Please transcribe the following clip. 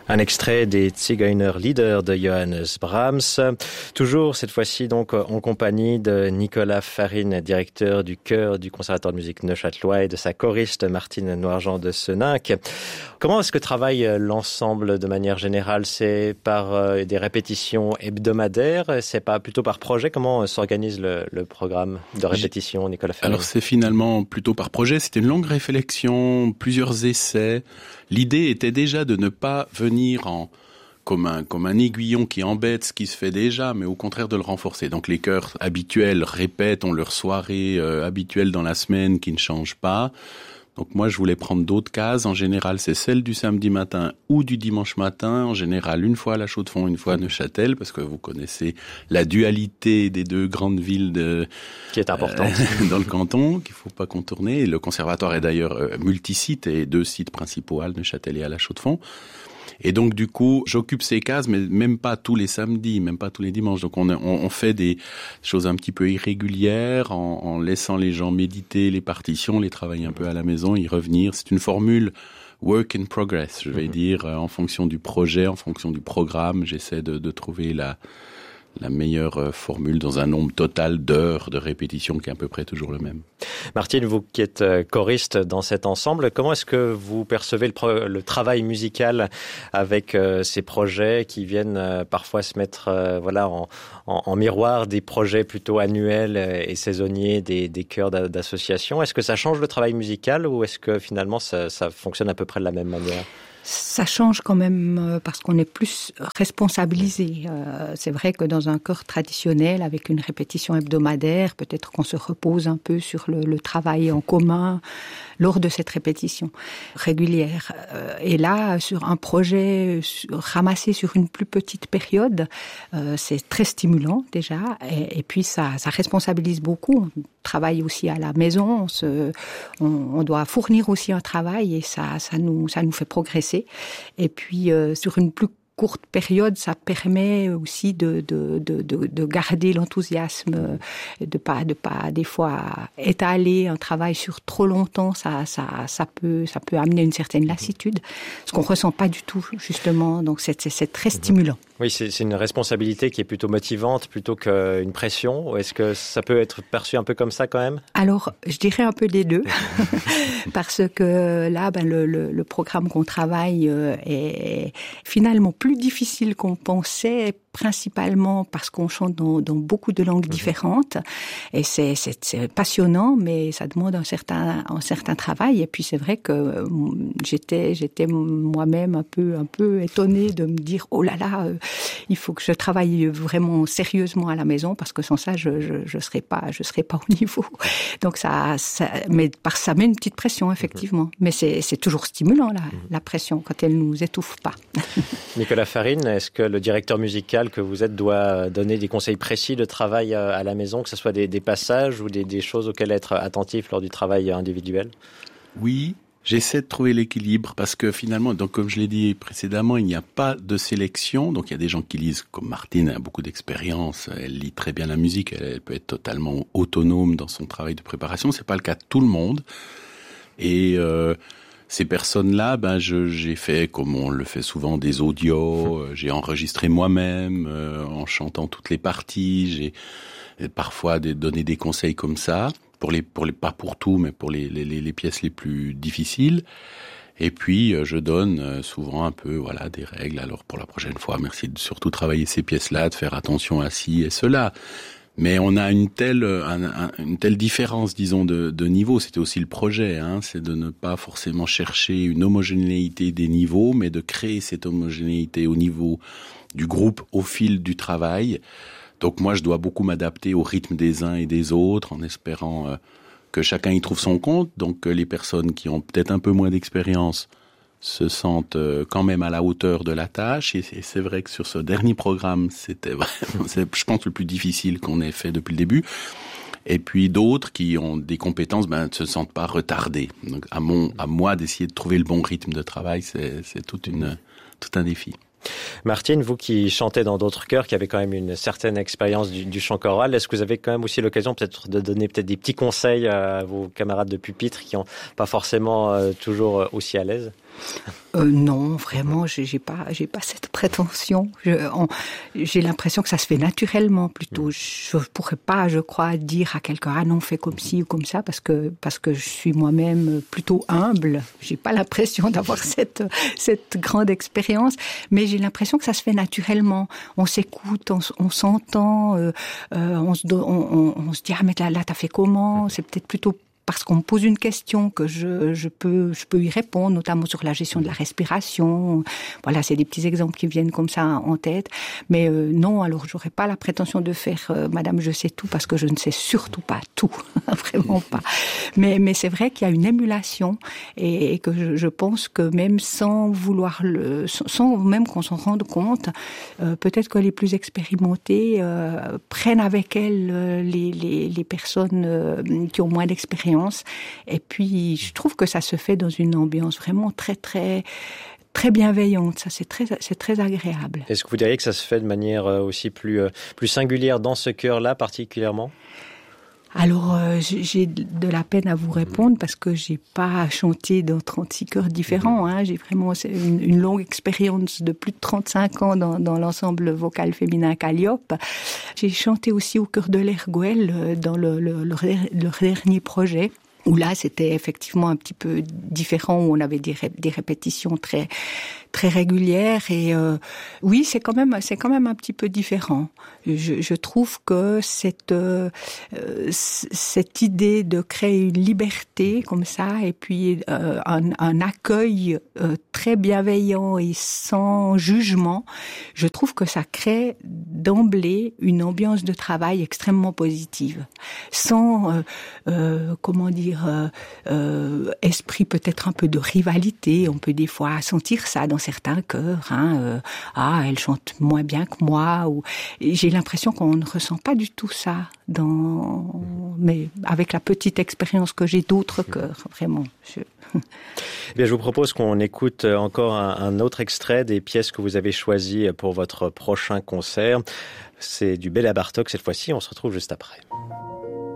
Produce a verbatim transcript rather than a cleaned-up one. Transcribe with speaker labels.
Speaker 1: Un extrait des Zigeuner Lieder de Johannes Brahms, toujours cette fois-ci donc en compagnie de Nicolas Farine, directeur du chœur du Conservatoire de musique neuchâtelois et de sa choriste Martine Noirjean de Seninck. Comment est-ce que travaille l'ensemble de manière générale? C'est par des répétitions hebdomadaires? C'est pas plutôt par projet? Comment s'organise le, le programme de répétition, Nicolas Farine?
Speaker 2: Alors c'est finalement plutôt par projet. C'était une longue réflexion, plusieurs essais. L'idée était déjà de ne pas venir en comme un comme un aiguillon qui embête ce qui se fait déjà, mais au contraire de le renforcer. Donc les chœurs habituels répètent, ont leur soirée euh, habituelle dans la semaine qui ne change pas. Donc moi je voulais prendre d'autres cases. En général c'est celle du samedi matin ou du dimanche matin. En général une fois à la Chaux-de-Fonds, une fois à Neuchâtel, parce que vous connaissez la dualité des deux grandes villes de
Speaker 1: qui est importante
Speaker 2: euh, dans le canton, qu'il faut pas contourner. Et le conservatoire est d'ailleurs euh, multisite et deux sites principaux à Neuchâtel et à la Chaux-de-Fonds. Et donc du coup, j'occupe ces cases, mais même pas tous les samedis, même pas tous les dimanches. Donc on, on, on fait des choses un petit peu irrégulières, en, en laissant les gens méditer les partitions, les travailler un peu à la maison, y revenir. C'est une formule work in progress, je vais mmh. dire, en fonction du projet, en fonction du programme. J'essaie de, de trouver la la meilleure formule dans un nombre total d'heures de répétition qui est à peu près toujours le même.
Speaker 1: Martine, vous qui êtes choriste dans cet ensemble, comment est-ce que vous percevez le, pro- le travail musical avec euh, ces projets qui viennent euh, parfois se mettre euh, voilà, en, en, en miroir des projets plutôt annuels et saisonniers des, des chœurs d'association? Est-ce que ça change le travail musical ou est-ce que finalement ça, ça fonctionne à peu près de la même manière?
Speaker 3: Ça change quand même parce qu'on est plus responsabilisé. Euh, c'est vrai que dans un chœur traditionnel, avec une répétition hebdomadaire, peut-être qu'on se repose un peu sur le, le travail en commun lors de cette répétition régulière. Euh, et là, sur un projet ramassé sur une plus petite période, euh, c'est très stimulant déjà. Et, et puis ça, ça responsabilise beaucoup. On travaille aussi à la maison, on, se, on, on doit fournir aussi un travail et ça, ça nous, ça nous fait progresser. Et puis, euh, sur une plus courte période, ça permet aussi de, de, de, de, de garder l'enthousiasme, de pas, de pas, des fois, étaler un travail sur trop longtemps, ça, ça, ça peut, ça peut amener une certaine lassitude, ce qu'on ressent pas du tout, justement. Donc, c'est, c'est, c'est très stimulant.
Speaker 1: Oui, c'est, c'est une responsabilité qui est plutôt motivante plutôt qu'une pression. Est-ce que ça peut être perçu un peu comme ça quand même?
Speaker 3: Alors, je dirais un peu des deux, parce que là, ben, le, le, le programme qu'on travaille est finalement plus difficile qu'on pensait, principalement parce qu'on chante dans, dans beaucoup de langues différentes. Et c'est, c'est, c'est passionnant, mais ça demande un certain, un certain travail. Et puis c'est vrai que j'étais, j'étais moi-même un peu, un peu étonnée de me dire, oh là là, euh, il faut que je travaille vraiment sérieusement à la maison parce que sans ça, je, je, je serais pas, je serais pas au niveau. Donc ça, ça, mais par ça met une petite pression, effectivement. Mais c'est, c'est toujours stimulant, la, la pression, quand elle nous étouffe pas.
Speaker 1: Nicolas Farine, est-ce que le directeur musical que vous êtes doit donner des conseils précis de travail à la maison, que ce soit des, des passages ou des, des choses auxquelles être attentif lors du travail individuel?
Speaker 2: Oui, j'essaie de trouver l'équilibre parce que finalement, donc comme je l'ai dit précédemment, il n'y a pas de sélection. Donc il y a des gens qui lisent, comme Martine a beaucoup d'expérience, elle lit très bien la musique, elle, elle peut être totalement autonome dans son travail de préparation. C'est pas le cas de tout le monde. Et euh, ces personnes-là, ben je, j'ai fait, comme on le fait souvent, des audios. Euh, j'ai enregistré moi-même euh, en chantant toutes les parties. J'ai parfois des, donné des conseils comme ça, pour les, pour les, pas pour tout, mais pour les, les, les pièces les plus difficiles. Et puis euh, je donne euh, souvent un peu, voilà, des règles. Alors pour la prochaine fois, merci de surtout travailler ces pièces-là, de faire attention à ci et cela. Mais on a une telle, un, un, une telle différence, disons, de, de niveau. C'était aussi le projet, hein, c'est de ne pas forcément chercher une homogénéité des niveaux, mais de créer cette homogénéité au niveau du groupe au fil du travail. Donc moi, je dois beaucoup m'adapter au rythme des uns et des autres, en espérant euh, que chacun y trouve son compte. Donc que les personnes qui ont peut-être un peu moins d'expérience se sentent quand même à la hauteur de la tâche. Et c'est vrai que sur ce dernier programme, c'était vraiment, c'est, je pense, le plus difficile qu'on ait fait depuis le début. Et puis d'autres qui ont des compétences, ben, ne se sentent pas retardés. Donc à mon, à moi d'essayer de trouver le bon rythme de travail, c'est, c'est toute une, tout un défi.
Speaker 1: Martine, vous qui chantez dans d'autres chœurs, qui avez quand même une certaine expérience du, du chant choral, est-ce que vous avez quand même aussi l'occasion peut-être de donner peut-être des petits conseils à vos camarades de pupitre qui n'ont pas forcément euh, toujours aussi à l'aise?
Speaker 3: Euh, non, vraiment, j'ai, j'ai pas, j'ai pas cette prétention. Je, on, j'ai l'impression que ça se fait naturellement plutôt. Je pourrais pas, je crois, dire à quelqu'un ah non, fais comme ci ou comme ça, parce que parce que je suis moi-même plutôt humble. J'ai pas l'impression d'avoir cette cette grande expérience, mais j'ai l'impression que ça se fait naturellement. On s'écoute, on, on s'entend, euh, euh, on se on, on, on se dit ah mais là là t'as fait comment? C'est peut-être plutôt parce qu'on me pose une question que je, je peux, je peux y répondre, notamment sur la gestion de la respiration. Voilà, c'est des petits exemples qui viennent comme ça en tête. Mais euh, non, alors j'aurais pas la prétention de faire euh, Madame je sais tout, parce que je ne sais surtout pas tout, vraiment pas. Mais, mais c'est vrai qu'il y a une émulation et, et que je, je pense que même sans vouloir le, sans même qu'on s'en rende compte, euh, peut-être que les plus expérimentés euh, prennent avec elles euh, les, les, les personnes euh, qui ont moins d'expérience. Et puis, je trouve que ça se fait dans une ambiance vraiment très, très, très bienveillante. Ça, c'est très, c'est très agréable.
Speaker 1: Est-ce que vous diriez que ça se fait de manière aussi plus, plus singulière dans ce chœur-là particulièrement ?
Speaker 3: Alors, euh, j'ai de la peine à vous répondre parce que j'ai pas chanté dans trente-six chœurs différents. Hein. J'ai vraiment une, une longue expérience de plus de trente-cinq ans dans, dans l'ensemble vocal féminin Calliope. J'ai chanté aussi au chœur de l'Erguel dans le, le, le, le dernier projet, où là, c'était effectivement un petit peu différent, où on avait des, ré, des répétitions très très régulières. Et euh, oui, c'est quand même c'est quand même un petit peu différent. Je, je trouve que cette euh, cette idée de créer une liberté comme ça, et puis euh, un, un accueil euh, très bienveillant et sans jugement, je trouve que ça crée d'emblée une ambiance de travail extrêmement positive, sans euh, euh, comment dire euh, euh, esprit peut-être un peu de rivalité. On peut des fois sentir ça dans certains chœurs, hein, euh, ah elle chante moins bien que moi, ou et j'ai l'impression qu'on ne ressent pas du tout ça dans, mais avec la petite expérience que j'ai d'autres chœurs, vraiment. Je...
Speaker 1: Bien, je vous propose qu'on écoute encore un, un autre extrait des pièces que vous avez choisies pour votre prochain concert. C'est du Béla Bartók cette fois-ci. On se retrouve juste après.